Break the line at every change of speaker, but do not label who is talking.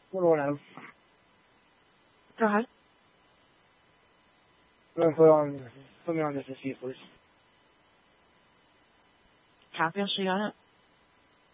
What do I know?
Go ahead.
Put me on this issue, please.
Copy, I'll show you on it.